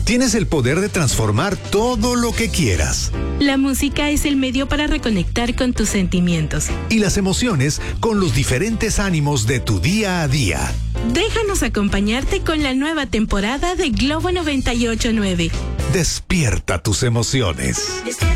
Tienes el poder de transformar todo lo que quieras. La música es el medio para reconectar con tus sentimientos. Y las emociones con los diferentes ánimos de tu día a día. Déjanos acompañarte con la nueva temporada de Globo 98.9. Despierta tus emociones.